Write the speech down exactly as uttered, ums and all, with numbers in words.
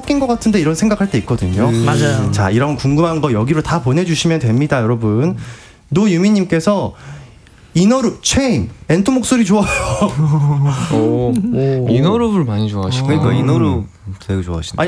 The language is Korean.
것 같은데 이런 생각할 때 있거든요. 음. 맞아요. 자, 이런 궁금한 거 여기로 다 보내주시면 됩니다, 여러분. 노유미님께서 이너룹 최임 엔토 목소리 좋아요. 오, 오. 이너룹을 많이 좋아하시고. 그러니까 이너룹 되게 좋아하시네. 아니